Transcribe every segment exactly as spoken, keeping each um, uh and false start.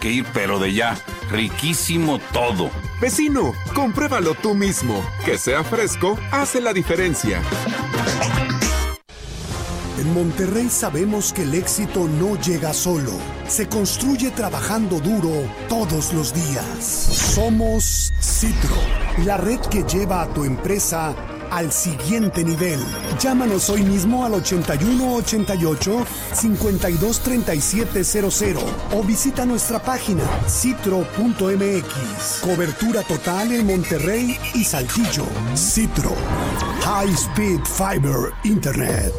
que ir, pero de ya. Riquísimo todo. Vecino, compruébalo tú mismo. Que sea fresco hace la diferencia. En Monterrey sabemos que el éxito no llega solo. Se construye trabajando duro todos los días. Somos Citro, la red que lleva a tu empresa al siguiente nivel. Llámanos hoy mismo al ochenta y uno ochenta y ocho, cincuenta y dos treinta y siete cero cero o visita nuestra página citro punto m x. Cobertura total en Monterrey y Saltillo. Citro, High Speed Fiber Internet.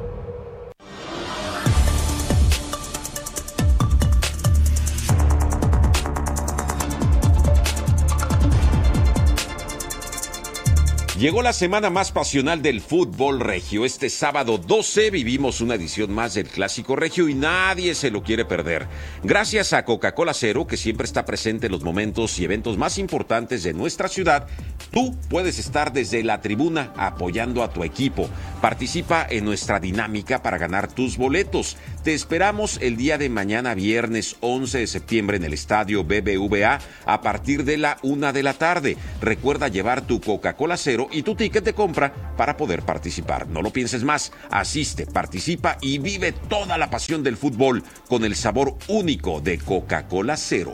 Llegó la semana más pasional del fútbol regio. Este sábado doce vivimos una edición más del Clásico Regio y nadie se lo quiere perder. Gracias a Coca-Cola Cero, que siempre está presente en los momentos y eventos más importantes de nuestra ciudad, tú puedes estar desde la tribuna apoyando a tu equipo. Participa en nuestra dinámica para ganar tus boletos. Te esperamos el día de mañana, viernes once de septiembre, en el estadio B B V A a partir de la una de la tarde. Recuerda llevar tu Coca-Cola Cero y tu ticket de compra para poder participar. No lo pienses más, asiste, participa y vive toda la pasión del fútbol con el sabor único de Coca-Cola Cero.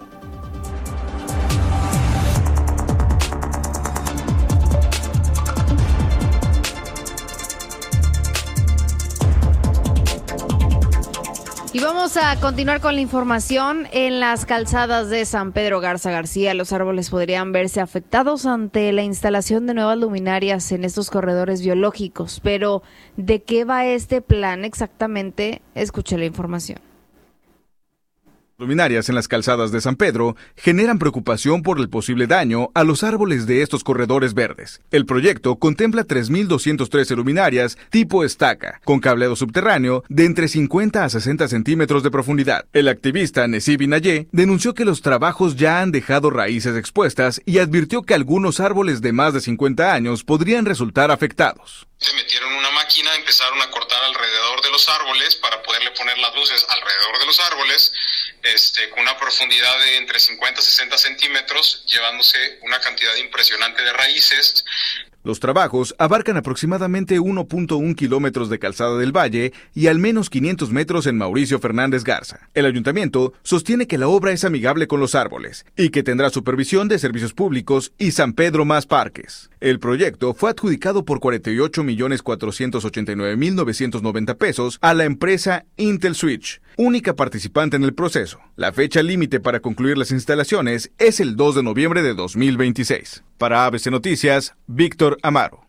Y vamos a continuar con la información. En las calzadas de San Pedro Garza García, los árboles podrían verse afectados ante la instalación de nuevas luminarias en estos corredores biológicos. Pero, ¿de qué va este plan exactamente? Escuche la información. Luminarias en las calzadas de San Pedro generan preocupación por el posible daño a los árboles de estos corredores verdes. El proyecto contempla tres mil doscientas trece luminarias tipo estaca, con cableado subterráneo de entre cincuenta a sesenta centímetros de profundidad. El activista Nesib Inayé denunció que los trabajos ya han dejado raíces expuestas y advirtió que algunos árboles de más de cincuenta años podrían resultar afectados. Se metieron una máquina, empezaron a cortar alrededor de los árboles para poderle poner las luces alrededor de los árboles, este, con una profundidad de entre cincuenta a sesenta centímetros, llevándose una cantidad impresionante de raíces. Los trabajos abarcan aproximadamente uno punto uno kilómetros de calzada del Valle y al menos quinientos metros en Mauricio Fernández Garza. El ayuntamiento sostiene que la obra es amigable con los árboles y que tendrá supervisión de servicios públicos y San Pedro más parques. El proyecto fue adjudicado por cuarenta y ocho millones cuatrocientos ochenta y nueve mil novecientos noventa pesos a la empresa Intel Switch, única participante en el proceso. La fecha límite para concluir las instalaciones es el dos de noviembre de dos mil veintiséis. Para A B C Noticias, Víctor Amaro.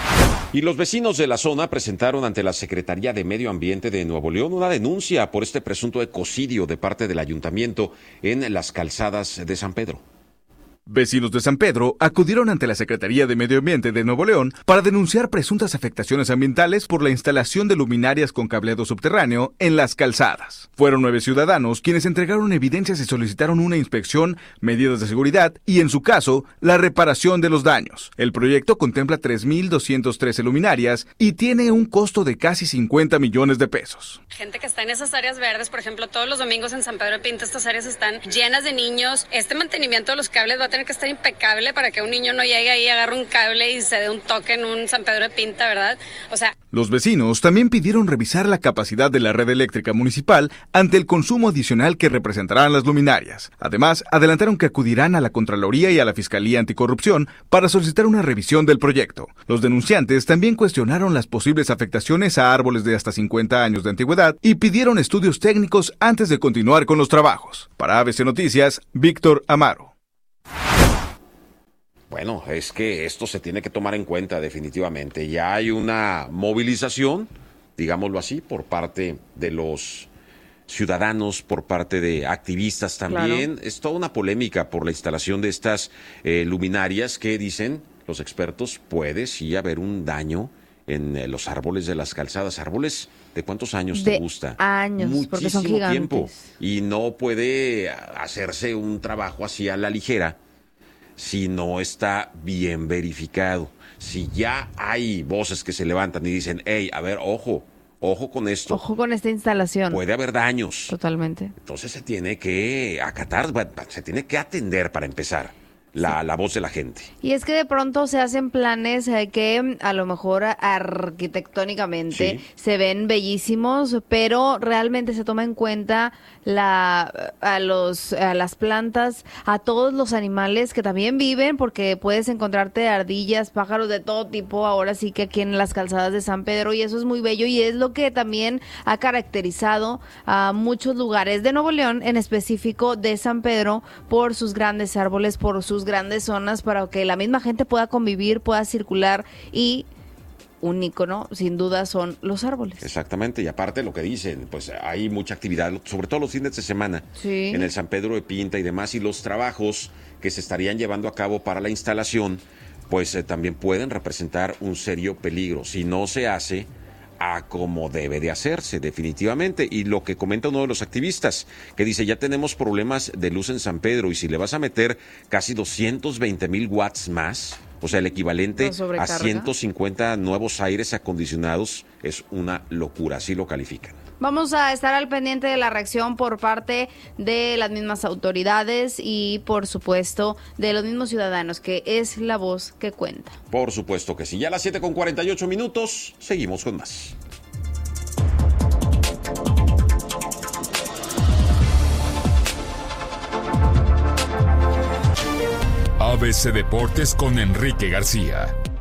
Y los vecinos de la zona presentaron ante la Secretaría de Medio Ambiente de Nuevo León una denuncia por este presunto ecocidio de parte del ayuntamiento en las calzadas de San Pedro. Vecinos de San Pedro acudieron ante la Secretaría de Medio Ambiente de Nuevo León para denunciar presuntas afectaciones ambientales por la instalación de luminarias con cableado subterráneo en las calzadas. Fueron nueve ciudadanos quienes entregaron evidencias y solicitaron una inspección, medidas de seguridad y, en su caso, la reparación de los daños. El proyecto contempla tres mil doscientas trece luminarias y tiene un costo de casi cincuenta millones de pesos. Gente que está en esas áreas verdes, por ejemplo, todos los domingos en San Pedro de Pinta, estas áreas están llenas de niños. Este mantenimiento de los cables va a tener que estar impecable para que un niño no llegue ahí, agarre un cable y se dé un toque en un San Pedro de Pinta, ¿verdad? O sea... Los vecinos también pidieron revisar la capacidad de la red eléctrica municipal ante el consumo adicional que representarán las luminarias. Además, adelantaron que acudirán a la Contraloría y a la Fiscalía Anticorrupción para solicitar una revisión del proyecto. Los denunciantes también cuestionaron las posibles afectaciones a árboles de hasta cincuenta años de antigüedad y pidieron estudios técnicos antes de continuar con los trabajos. Para A B C Noticias, Víctor Amaro. Bueno, es que esto se tiene que tomar en cuenta definitivamente. Ya hay una movilización, digámoslo así, por parte de los ciudadanos, por parte de activistas también. Claro. Es toda una polémica por la instalación de estas eh, luminarias que, dicen los expertos, puede sí haber un daño en eh, los árboles de las calzadas. ¿Árboles de cuántos años de te gusta? Años, muchísimo porque son gigantes. Tiempo. Y no puede hacerse un trabajo así a la ligera si no está bien verificado. Si ya hay voces que se levantan y dicen, hey, a ver, ojo, ojo con esto. Ojo con esta instalación. Puede haber daños. Totalmente. Entonces se tiene que acatar, se tiene que atender para empezar. La, la voz de la gente. Y es que de pronto se hacen planes eh, que a lo mejor arquitectónicamente sí. se ven bellísimos, pero realmente se toma en cuenta la a los a las plantas, a todos los animales que también viven, porque puedes encontrarte ardillas, pájaros de todo tipo, ahora sí que aquí en las calzadas de San Pedro, y eso es muy bello y es lo que también ha caracterizado a muchos lugares de Nuevo León, en específico de San Pedro, por sus grandes árboles, por sus grandes zonas, para que la misma gente pueda convivir, pueda circular, y un ícono sin duda son los árboles. Exactamente, y aparte lo que dicen, pues hay mucha actividad, sobre todo los fines de semana, sí. en el San Pedro de Pinta y demás, y los trabajos que se estarían llevando a cabo para la instalación, pues eh, también pueden representar un serio peligro si no se hace a como debe de hacerse, definitivamente. Y lo que comenta uno de los activistas, que dice, ya tenemos problemas de luz en San Pedro, y si le vas a meter casi doscientos veinte mil watts más, o sea, el equivalente a ciento cincuenta nuevos aires acondicionados, es una locura, así lo califican. Vamos a estar al pendiente de la reacción por parte de las mismas autoridades y, por supuesto, de los mismos ciudadanos, que es la voz que cuenta. Por supuesto que sí. Ya a las siete con cuarenta y ocho minutos, seguimos con más. A B C Deportes con Enrique García.